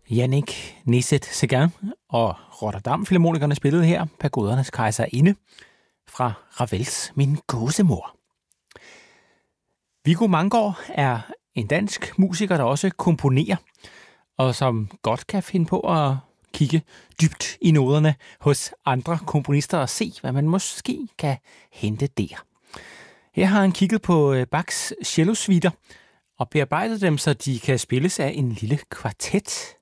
Jannik Nézet-Séguin og Rotterdam Filharmonikerne spillede her Pagodernes Kejserinde fra Ravels Min gåsemor. Viggo Manggaard er en dansk musiker, der også komponerer, og som godt kan finde på at kigge dybt i noderne hos andre komponister og se, hvad man måske kan hente der. Her har han kigget på Bachs cellosuiter og bearbejdet dem, så de kan spilles af en lille kvartet.